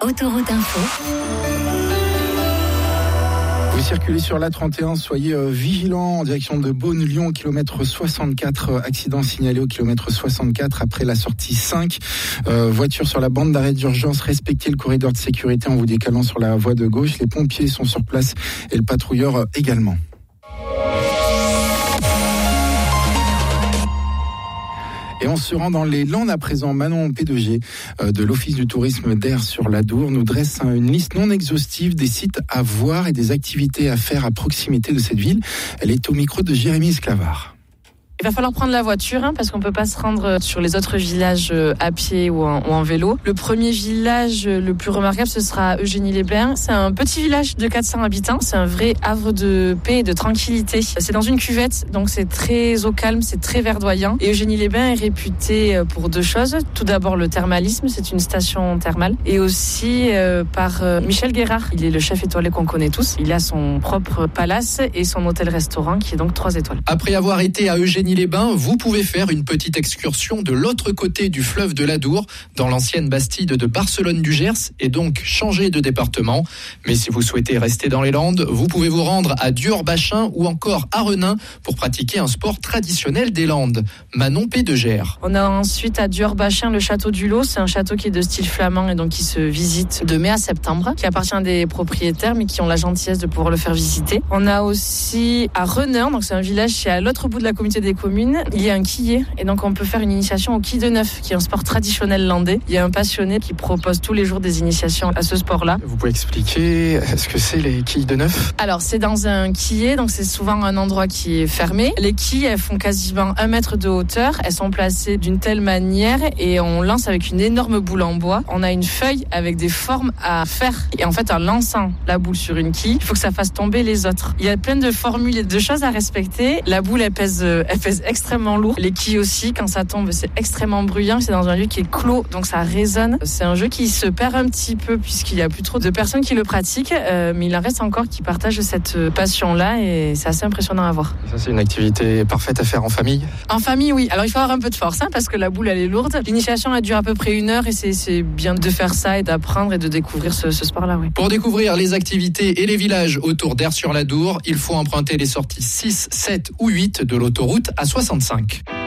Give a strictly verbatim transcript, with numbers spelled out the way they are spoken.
Autoroute Info. Vous circulez sur l'A trente et un, soyez euh, vigilants en direction de Beaune-Lyon, kilomètre soixante-quatre, euh, accident signalé au kilomètre soixante-quatre après la sortie cinq. Euh, voiture sur la bande d'arrêt d'urgence, respectez le corridor de sécurité en vous décalant sur la voie de gauche. Les pompiers sont sur place et le patrouilleur euh, également. Et on se rend dans les Landes à présent. Manon P deux G de l'Office du tourisme d'Aire sur l'Adour nous dresse une liste non exhaustive des sites à voir et des activités à faire à proximité de cette ville. Elle est au micro de Jérémy Esclavard. Il va falloir prendre la voiture hein, parce qu'on peut pas se rendre sur les autres villages à pied ou en, ou en vélo. Le premier village le plus remarquable, ce sera Eugénie-les-Bains. C'est un petit village de quatre cents habitants. C'est un vrai havre de paix et de tranquillité. C'est dans une cuvette, donc c'est très au calme, c'est très verdoyant. Et Eugénie-les-Bains est réputé pour deux choses. Tout d'abord le thermalisme, c'est une station thermale. Et aussi euh, par euh, Michel Guérard. Il est le chef étoilé qu'on connaît tous. Il a son propre palace et son hôtel-restaurant qui est donc trois étoiles. Après avoir été à Eugénie les Bains, vous pouvez faire une petite excursion de l'autre côté du fleuve de l'Adour, dans l'ancienne bastide de Barcelone-du-Gers, et donc changer de département. Mais si vous souhaitez rester dans les Landes, vous pouvez vous rendre à Duor-Bachin ou encore à Renin pour pratiquer un sport traditionnel des Landes. Manon P deux G. On a ensuite à Duor-Bachin le château du Lot. C'est un château qui est de style flamand et donc qui se visite de mai à septembre, qui appartient à des propriétaires mais qui ont la gentillesse de pouvoir le faire visiter. On a aussi à Renin, donc c'est un village qui est à l'autre bout de la communauté des communes, il y a un quillet et donc on peut faire une initiation au quilles de neuf qui est un sport traditionnel landais. Il y a un passionné qui propose tous les jours des initiations à ce sport-là. Vous pouvez expliquer ce que c'est les quilles de neuf ? Alors c'est dans un quillet, donc c'est souvent un endroit qui est fermé. Les quilles, elles font quasiment un mètre de hauteur. Elles sont placées d'une telle manière et on lance avec une énorme boule en bois. On a une feuille avec des formes à faire et en fait en lançant la boule sur une quille, il faut que ça fasse tomber les autres. Il y a plein de formules et de choses à respecter. La boule, elle pèse, elle pèse extrêmement lourd. Les quilles aussi, quand ça tombe, c'est extrêmement bruyant. C'est dans un lieu qui est clos, donc ça résonne. C'est un jeu qui se perd un petit peu puisqu'il y a plus trop de personnes qui le pratiquent, euh, mais il en reste encore qui partagent cette passion-là et c'est assez impressionnant à voir. Ça, c'est une activité parfaite à faire en famille ? En famille, oui. Alors il faut avoir un peu de force hein, parce que la boule, elle est lourde. L'initiation, elle dure à peu près une heure et c'est, c'est bien de faire ça et d'apprendre et de découvrir ce, ce sport-là. Oui. Pour découvrir les activités et les villages autour d'Aire sur l'Adour, il faut emprunter les sorties six, sept ou huit de l'autoroute A soixante-cinq.